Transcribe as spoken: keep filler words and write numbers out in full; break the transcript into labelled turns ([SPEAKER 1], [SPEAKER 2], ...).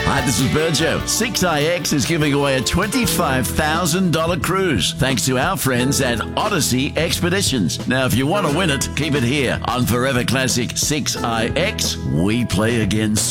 [SPEAKER 1] Hi, this is Burjo. six I X is giving away a twenty-five thousand dollars cruise thanks to our friends at Odyssey Expeditions. Now, if you want to win it, keep it here on Forever Classic six I X. We play again soon.